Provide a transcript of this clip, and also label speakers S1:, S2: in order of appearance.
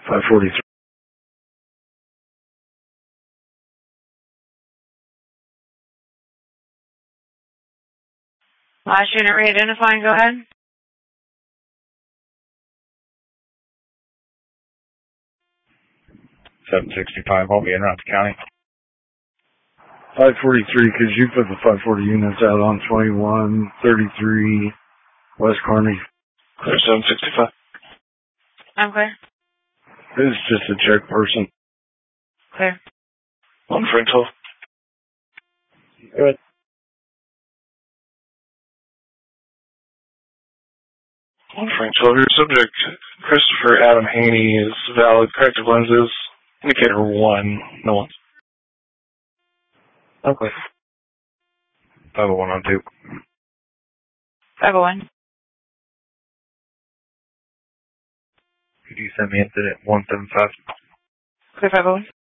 S1: 543.
S2: Last unit re-identifying, go ahead.
S3: $765, I'll be in Ramsey County.
S1: 543, could you put the 540 units out on 2133 West Carney?
S3: Clear 765.
S2: I'm clear.
S1: This is just a check person.
S2: Clear.
S3: On Franksville.
S1: Good.
S3: On Franksville, your subject, Christopher Adam Haney, is valid. Corrective lenses, indicator 1, no one.
S1: Okay.
S3: 501 on 2.
S2: 501.
S3: Could you send me incident 175?
S2: Clear 501.